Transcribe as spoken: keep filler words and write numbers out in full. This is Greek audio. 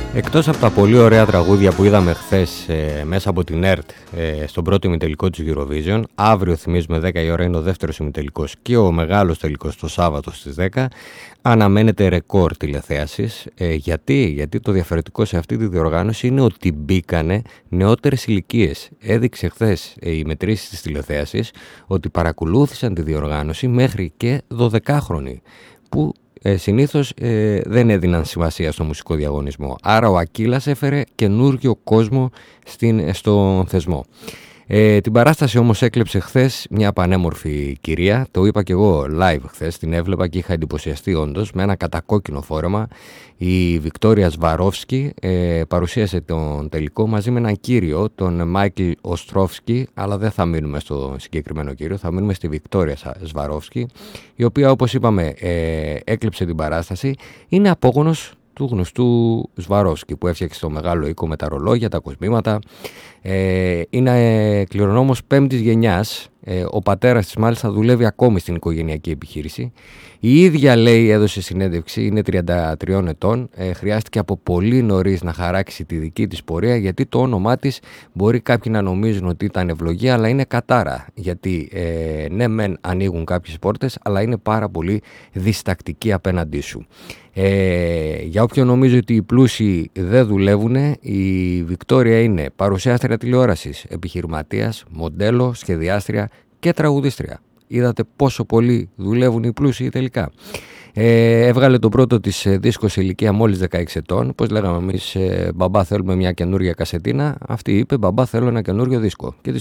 Εκτός από τα πολύ ωραία τραγούδια που είδαμε χθες ε, μέσα από την ΕΡΤ ε, στον πρώτο ημιτελικό της Eurovision, αύριο θυμίζουμε δέκα η ώρα είναι ο δεύτερος ημιτελικός και ο μεγάλος τελικός το Σάββατο στις δέκα, αναμένεται ρεκόρ τηλεθέασης. Ε, γιατί? Γιατί το διαφορετικό σε αυτή τη διοργάνωση είναι ότι μπήκανε νεότερες ηλικίες. Έδειξε χθες ε, η μετρήση της τηλεθέασης ότι παρακολούθησαν τη διοργάνωση μέχρι και δωδεκάχρονοι, που Ε, συνήθως ε, δεν έδιναν σημασία στο μουσικό διαγωνισμό. Άρα ο Ακύλας έφερε καινούργιο κόσμο στην, στον θεσμό. Ε, την παράσταση όμως έκλεψε χθες μια πανέμορφη κυρία. Το είπα και εγώ live χθες, την έβλεπα και είχα εντυπωσιαστεί όντως, με ένα κατακόκκινο φόρεμα. Η Βικτόρια Σβαρόφσκι ε, παρουσίασε τον τελικό μαζί με έναν κύριο, τον Μάικλ Οστρόφσκι, αλλά δεν θα μείνουμε στο συγκεκριμένο κύριο, θα μείνουμε στη Βικτόρια Σβαρόφσκι, η οποία, όπως είπαμε, ε, έκλεψε την παράσταση. Είναι απόγονος του γνωστού Σβαρόφσκι, που έφτιαξε το μεγάλο οίκο με τα ρολόγια, τα κοσμήματα. Ε, είναι κληρονόμος πέμπτης γενιάς. Ε, ο πατέρας της μάλιστα δουλεύει ακόμη στην οικογενειακή επιχείρηση. Η ίδια, λέει, έδωσε συνέντευξη, είναι τριάντα τριών ετών. Ε, χρειάστηκε από πολύ νωρίς να χαράξει τη δική της πορεία, γιατί το όνομά της μπορεί κάποιοι να νομίζουν ότι ήταν ευλογία, αλλά είναι κατάρα. Γιατί ε, ναι μεν ανοίγουν κάποιες πόρτες, αλλά είναι πάρα πολύ διστακτική απέναντί σου. Ε, για όποιον νομίζει ότι οι πλούσιοι δεν δουλεύουν, η Βικτόρια είναι παρουσιάστρια τηλεόρασης, επιχειρηματίας, μοντέλο, σχεδιάστρια και τραγουδίστρια. Είδατε πόσο πολύ δουλεύουν οι πλούσιοι τελικά. Ε, έβγαλε το πρώτο της δίσκο σε ηλικία μόλις δεκαέξι ετών. Πώς λέγαμε εμείς, ε, μπαμπά θέλουμε μια καινούργια κασετίνα, αυτή είπε μπαμπά θέλω ένα καινούργιο δίσκο. Και